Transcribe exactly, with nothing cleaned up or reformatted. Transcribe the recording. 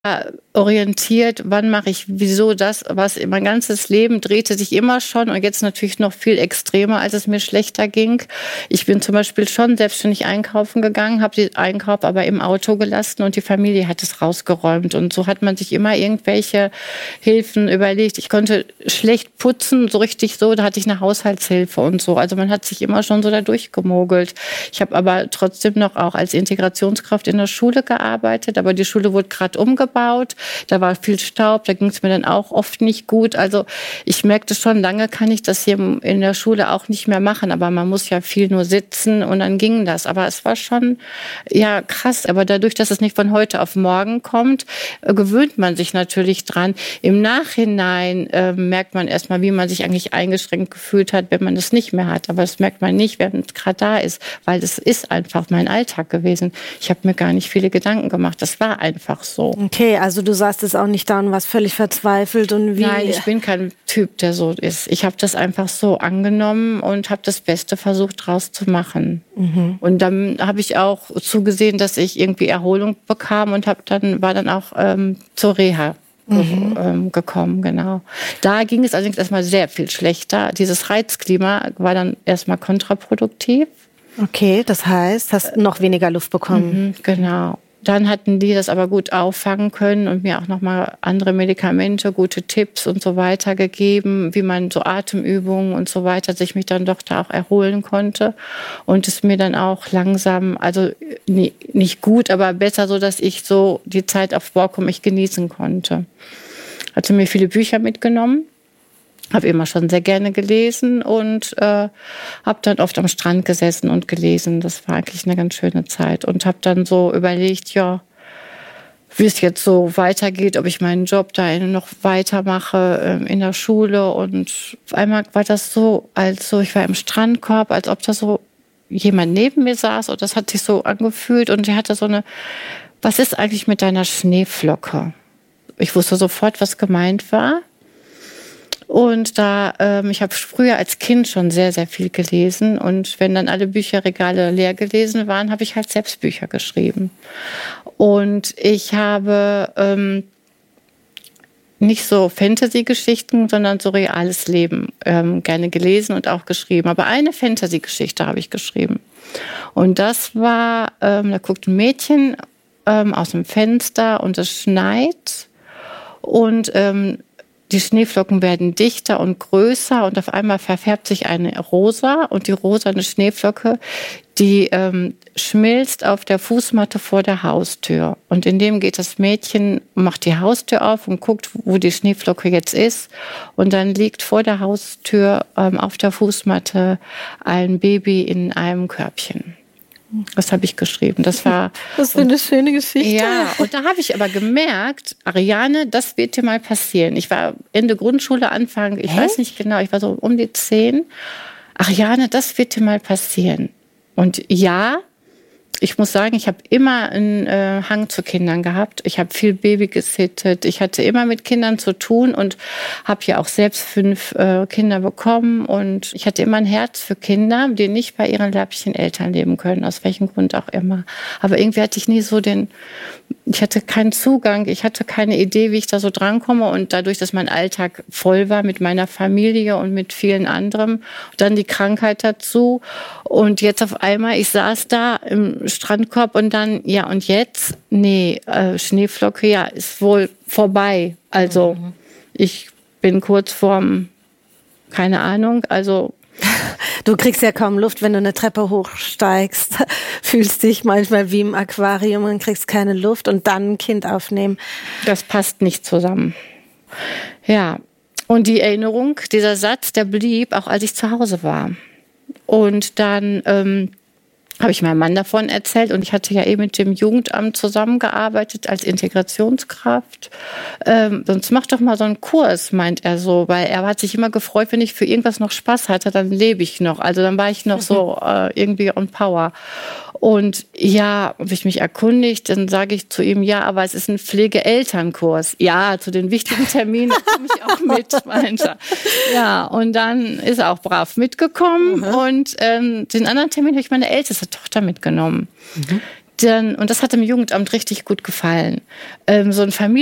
orientiert, wann mache ich wieso das, was mein ganzes Leben drehte sich immer schon und jetzt natürlich noch viel extremer, als es mir schlechter ging. Ich bin zum Beispiel schon selbstständig einkaufen gegangen, habe den Einkauf aber im Auto gelassen und die Familie hat es rausgeräumt und so hat man sich immer irgendwelche Hilfen überlegt. Ich konnte schlecht putzen, so richtig so, da hatte ich eine Haushaltshilfe und so. Also man hat sich immer schon so da durchgemogelt. Ich habe aber trotzdem noch auch als Integrationskraft in der Schule gearbeitet, aber die Schule wurde gerade umgebaut. Da war viel Staub, da ging es mir dann auch oft nicht gut. Also ich merkte schon, lange kann ich das hier in der Schule auch nicht mehr machen, aber man muss ja viel nur sitzen und dann ging das. Aber es war schon, ja, krass. Aber dadurch, dass es nicht von heute auf morgen kommt, gewöhnt man sich natürlich dran. Im Nachhinein äh, merkt man erstmal, wie man sich eigentlich eingeschränkt gefühlt hat, wenn man das nicht mehr hat. Aber das merkt man nicht, während es gerade da ist, weil das ist einfach mein Alltag gewesen. Ich habe mir gar nicht viele Gedanken gemacht. Das war einfach so. Okay. Okay, also du saßt es auch nicht da und warst völlig verzweifelt und wie? Nein, ich bin kein Typ, der so ist. Ich habe das einfach so angenommen und habe das Beste versucht, draus zu machen. Mhm. Und dann habe ich auch zugesehen, dass ich irgendwie Erholung bekam und habe dann war dann auch ähm, zur Reha mhm. ähm, gekommen, genau. Da ging es allerdings erstmal sehr viel schlechter. Dieses Reizklima war dann erstmal kontraproduktiv. Okay, das heißt, hast noch weniger Luft bekommen. Mhm, genau. Dann hatten die das aber gut auffangen können und mir auch nochmal andere Medikamente, gute Tipps und so weiter gegeben, wie man so Atemübungen und so weiter, dass ich mich dann doch da auch erholen konnte. Und es mir dann auch langsam, also nie, nicht gut, aber besser so, dass ich so die Zeit auf Borkum ich genießen konnte. Hatte mir viele Bücher mitgenommen. Habe immer schon sehr gerne gelesen und äh, habe dann oft am Strand gesessen und gelesen. Das war eigentlich eine ganz schöne Zeit. Und habe dann so überlegt, ja, wie es jetzt so weitergeht, ob ich meinen Job da noch weitermache äh, in der Schule. Und auf einmal war das so, als so, ich war im Strandkorb, als ob da so jemand neben mir saß. Und das hat sich so angefühlt. Und er hatte so eine, was ist eigentlich mit deiner Schneeflocke? Ich wusste sofort, was gemeint war. Und da, ähm, ich habe früher als Kind schon sehr, sehr viel gelesen. Und wenn dann alle Bücherregale leer gelesen waren, habe ich halt selbst Bücher geschrieben. Und ich habe ähm, nicht so Fantasy-Geschichten, sondern so reales Leben ähm, gerne gelesen und auch geschrieben. Aber eine Fantasy-Geschichte habe ich geschrieben. Und das war, ähm, da guckt ein Mädchen ähm, aus dem Fenster und es schneit. Und ähm, die Schneeflocken werden dichter und größer und auf einmal verfärbt sich eine rosa und die rosane Schneeflocke, die ähm, schmilzt auf der Fußmatte vor der Haustür. Und in dem geht das Mädchen, macht die Haustür auf und guckt, wo die Schneeflocke jetzt ist. Und dann liegt vor der Haustür ähm, auf der Fußmatte ein Baby in einem Körbchen. Das habe ich geschrieben. Das war. Das ist eine schöne Geschichte. Ja, und da habe ich aber gemerkt, Ariane, das wird dir mal passieren. Ich war Ende Grundschule, Anfang, ich Hä? weiß nicht genau, ich war so um die zehn. Ariane, das wird dir mal passieren. Und ja, ich muss sagen, ich habe immer einen äh, Hang zu Kindern gehabt. Ich habe viel Baby gesittet. Ich hatte immer mit Kindern zu tun und habe ja auch selbst fünf äh, Kinder bekommen. Und ich hatte immer ein Herz für Kinder, die nicht bei ihren leiblichen Eltern leben können, aus welchem Grund auch immer. Aber irgendwie hatte ich nie so den, ich hatte keinen Zugang, ich hatte keine Idee, wie ich da so drankomme. Und dadurch, dass mein Alltag voll war mit meiner Familie und mit vielen anderen, dann die Krankheit dazu. Und jetzt auf einmal, ich saß da im Strandkorb und dann, ja und jetzt? Nee, äh, Schneeflocke, ja, ist wohl vorbei. Also mhm. ich bin kurz vorm, keine Ahnung, also... Du kriegst ja kaum Luft, wenn du eine Treppe hochsteigst, fühlst dich manchmal wie im Aquarium und kriegst keine Luft und dann ein Kind aufnehmen. Das passt nicht zusammen. Ja, und die Erinnerung, dieser Satz, der blieb, auch als ich zu Hause war. Und dann... Ähm, habe ich meinem Mann davon erzählt und ich hatte ja eben mit dem Jugendamt zusammengearbeitet als Integrationskraft. Ähm, sonst mach doch mal so einen Kurs, meint er so, weil er hat sich immer gefreut, wenn ich für irgendwas noch Spaß hatte, dann lebe ich noch. Also dann war ich noch so äh, irgendwie on power. Und ja, habe ich mich erkundigt, dann sage ich zu ihm, ja, aber es ist ein Pflegeelternkurs. Ja, zu den wichtigen Terminen komme ich auch mit, meint er. Ja, und dann ist er auch brav mitgekommen mhm. und ähm, den anderen Termin habe ich meine älteste Tochter mitgenommen. Mhm. dann, und das hat dem Jugendamt richtig gut gefallen, ähm, so ein Familien